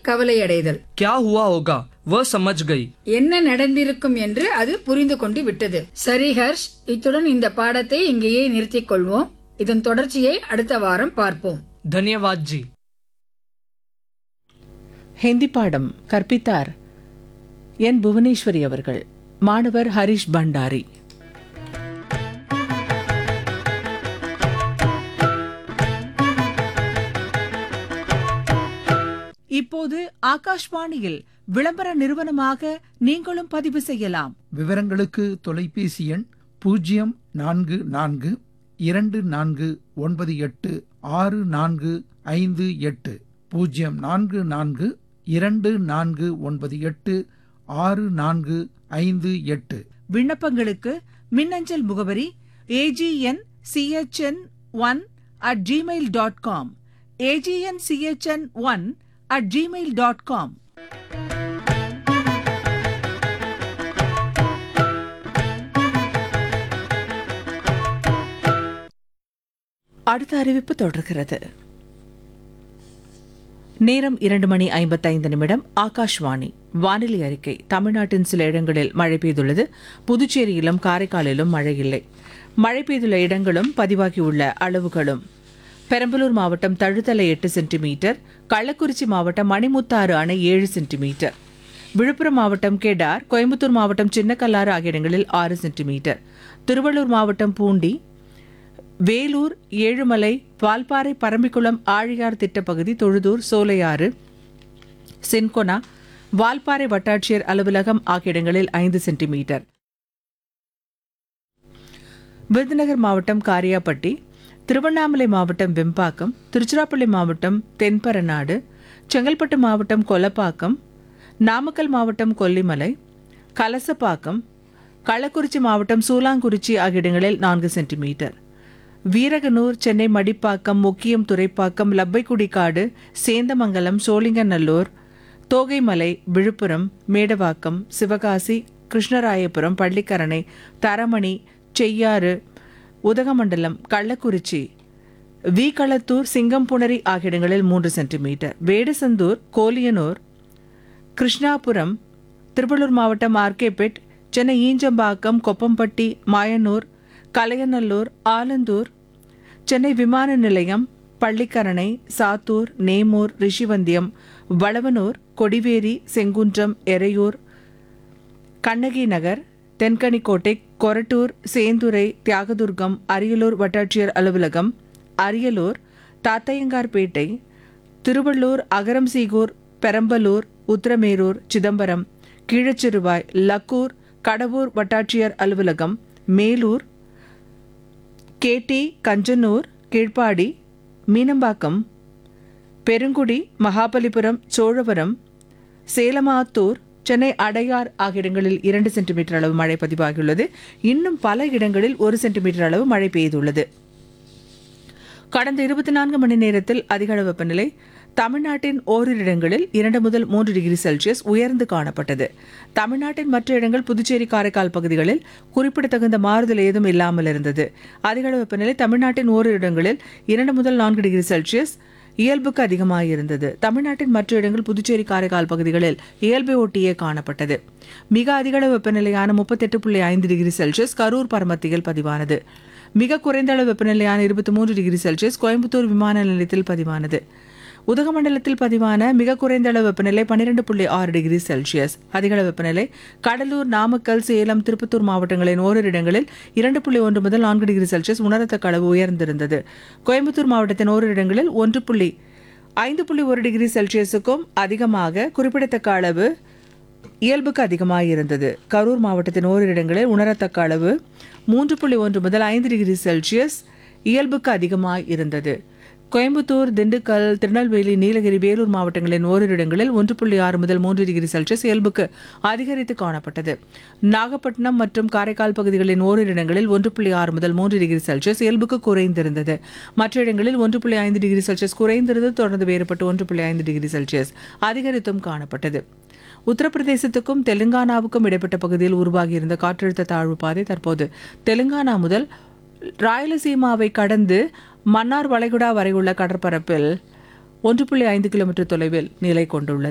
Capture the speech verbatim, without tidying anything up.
கவலையடைதல். क्या हुआ होगा वह समझ गई. என்ன நடந்திருக்கும் என்று அது புரிந்து கொண்டு விட்டது. சரி ஹர்ஷ், இத்துடன் இந்த பாடத்தை இங்கேயே நிறுத்திக் கொள்வோம். இதன் தொடர்ச்சியை அடுத்த வாரம் பார்ப்போம். धन्यवाद जी. ஹிந்தி பாடம் கற்பித்தார் என் புவனேஸ்வரி அவர்கள். மாணவர் ஹரிஷ் பண்டாரி. இப்போது ஆகாஷ்வாணியில் விளம்பர நிறுவனமாக நீங்களும் பதிவு செய்யலாம். விவரங்களுக்கு தொலைபேசி எண் பூஜ்ஜியம் நான்கு நான்கு இரண்டு நான்கு ஒன்பது எட்டு ஆறு நான்கு ஐந்து எட்டு பூஜ்ஜியம் நான்கு நான்கு இரண்டு நான்கு ஒன்பது எட்டு ஆறு நான்கு ஐந்து எட்டு. விண்ணப்பங்களுக்கு மின்னஞ்சல் முகவரி AGN CHN one at Gmail dot com AGN CHN one at Gmail dot com. அடுத்த அறிவிப்பு தொடர்கிறது. நேரம் இரண்டு மணி ஐம்பத்தைந்து நிமிடம். ஆகாஷ்வாணி வானிலை அறிக்கை. தமிழ்நாட்டின் சில இடங்களில் மழை பெய்துள்ளது. புதுச்சேரியிலும் காரைக்காலிலும் மழை இல்லை. மழை பெய்துள்ள இடங்களும் பதிவாகியுள்ள அளவுகளும்: பெரம்பலூர் மாவட்டம் தழுத்தலை எட்டு சென்டிமீட்டர், கள்ளக்குறிச்சி மாவட்டம் மணிமுத்தாறு அணை ஏழு சென்டிமீட்டர், விழுப்புரம் மாவட்டம் கெடார், கோயம்புத்தூர் மாவட்டம் சின்னக்கல்லாறு ஆகிய இடங்களில் ஆறு சென்டிமீட்டர், திருவள்ளூர் மாவட்டம் பூண்டி, வேலூர், ஏழுமலை, வால்பாறை, பரம்பிக்குளம், ஆழியார் திட்டப்பகுதி, தொழுதூர், சோலையாறு, சின்கொனா, வால்பாறை வட்டாட்சியர் அலுவலகம் ஆகிய இடங்களில் ஐந்து சென்டிமீட்டர், விருதுநகர் மாவட்டம் காரியாபட்டி, திருவண்ணாமலை மாவட்டம் வெம்பாக்கம், திருச்சிராப்பள்ளி மாவட்டம் தென்பரநாடு, செங்கல்பட்டு மாவட்டம் கொலப்பாக்கம், நாமக்கல் மாவட்டம் கொல்லிமலை, கலசப்பாக்கம், கள்ளக்குறிச்சி மாவட்டம் சூலாங்குறிச்சி ஆகிய இடங்களில் நான்கு சென்டிமீட்டர், வீரகனூர், சென்னை மடிப்பாக்கம், முக்கியம் துறைப்பாக்கம், லப்பைக்குடிக்காடு, சேந்தமங்கலம், சோழிங்கநல்லூர், தோகைமலை, விழுப்புரம், மேடவாக்கம், சிவகாசி, கிருஷ்ணராயபுரம், பள்ளிக்கரணை, தரமணி, செய்யாறு, உதகமண்டலம், கள்ளக்குறிச்சி, வீகளத்தூர், சிங்கம்புணரி ஆகிய இடங்களில் மூன்று சென்டிமீட்டர், வேடசந்தூர், கோலியனூர், கிருஷ்ணாபுரம், திருவள்ளூர் மாவட்டம் ஆர்கேபேட், சென்னை ஈஞ்சம்பாக்கம், கொப்பம்பட்டி, மாயனூர், கலையநல்லூர், ஆலந்தூர், சென்னை விமான நிலையம், பள்ளிக்கரணை, சாத்தூர், நேமூர், ரிஷிவந்தியம், வளவனூர், கொடிவேரி, செங்குன்றம், எறையூர், கண்ணகி நகர், தென்கனிக்கோட்டை, கொரட்டூர், சேந்துரை, தியாகதுர்கம், அரியலூர் வட்டாட்சியர் அலுவலகம், அரியலூர், தாத்தையங்கார்பேட்டை, திருவள்ளூர், அகரம்சீகூர், பெரம்பலூர், உத்திரமேரூர், சிதம்பரம், கீழச்சிறுவாய், லக்கூர், கடவூர் வட்டாட்சியர் அலுவலகம், மேலூர், கேட்டி, கஞ்சனூர், கீழ்ப்பாடி, மீனம்பாக்கம், பெருங்குடி, மகாபலிபுரம், சோழவரம், சேலமாத்தூர், சென்னை அடையார் ஆகிய இடங்களில் இரண்டு சென்டிமீட்டர் அளவு மழை பதிவாகியுள்ளது. இன்னும் பல இடங்களில் ஒரு சென்டிமீட்டர் அளவு மழை பெய்துள்ளது. கடந்த இருபத்தி நான்கு மணி நேரத்தில் அதிக அளவு வெப்பநிலை தமிழ்நாட்டின் ஓரிரு இடங்களில் இரண்டு முதல் மூன்று டிகிரி செல்சியஸ் உயர்ந்து காணப்பட்டது. தமிழ்நாட்டின் மற்ற இடங்கள், புதுச்சேரி, காரைக்கால் பகுதிகளில் குறிப்பிடத்தகுந்த மாறுதல் ஏதும் இல்லாமல் இருந்தது. அதிக அளவு வெப்பநிலை தமிழ்நாட்டின் ஓரிரு இடங்களில் இரண்டு முதல் நான்கு டிகிரி செல்சியஸ் இயல்புக்கு அதிகமாக இருந்தது. தமிழ்நாட்டின் மற்ற இடங்கள், புதுச்சேரி, காரைக்கால் பகுதிகளில் இயல்பை ஒட்டியே காணப்பட்டது. மிக அதிக அளவு வெப்பநிலையான முப்பத்தெட்டு புள்ளி ஐந்து டிகிரி செல்சியஸ் கரூர் பரமத்தியில் பதிவானது. மிக குறைந்த அளவு வெப்பநிலையான இருபத்தி மூன்று டிகிரி செல்சியஸ் கோயம்புத்தூர் விமான நிலையத்தில் பதிவானது. உதகமண்டலத்தில் பதிவான மிக குறைந்த அளவு வெப்பநிலை பன்னிரண்டு புள்ளி ஆறு டிகிரி செல்சியஸ். அதிக அளவு வெப்பநிலை கடலூர், நாமக்கல், சேலம், திருப்பத்தூர் மாவட்டங்களின் ஓரிரு இடங்களில் இரண்டு புள்ளி ஒன்று முதல் நான்கு டிகிரி செல்சியஸ் உணரத்தக்க அளவு உயர்ந்திருந்தது. கோயம்புத்தூர் மாவட்டத்தின் ஓரிரு இடங்களில் ஒன்று புள்ளி ஐந்து புள்ளி ஒரு டிகிரி செல்சியஸுக்கும் அதிகமாக குறிப்பிடத்தக்க அளவு இயல்புக்கு அதிகமாக இருந்தது. கரூர் மாவட்டத்தின் ஓரிரு இடங்களில் உணரத்தக்க அளவு மூன்று புள்ளி ஒன்று முதல் ஐந்து டிகிரி செல்சியஸ் இயல்புக்கு அதிகமாக இருந்தது. கோயம்புத்தூர், திண்டுக்கல், திருநெல்வேலி, நீலகிரி, வேலூர் மாவட்டங்களின் ஓரிரு இடங்களில் ஒன்று புள்ளி ஆறு முதல் மூன்று டிகிரி செல்சியஸ் இயல்புக்கு அதிகரித்து காணப்பட்டது. நாகப்பட்டினம் மற்றும் காரைக்கால் பகுதிகளின் ஓரிரு இடங்களில் ஒன்று புள்ளி ஆறு முதல் மூன்று டிகிரி செல்சியஸ் இயல்புக்கு குறைந்திருந்தது. மற்ற இடங்களில் ஒன்று புள்ளி ஐந்து டிகிரி செல்சியஸ் குறைந்திருந்தது. தொடர்ந்து வேறுபட்டு ஒன்று புள்ளி ஐந்து டிகிரி செல்சியஸ் அதிகரித்தும் காணப்பட்டது. உத்தரப்பிரதேசத்துக்கும் தெலுங்கானாவுக்கும் இடைப்பட்ட பகுதியில் உருவாகியிருந்த காற்றழுத்த தாழ்வு பாதை தற்போது தெலுங்கானா முதல் ராயலசீமாவை கடந்து மன்னார் வளைகுடா வரை உள்ள கடற்பரப்பில் ஒன்று புள்ளி ஐந்து கிலோமீட்டர் தொலைவில் நிலை கொண்டுள்ளது.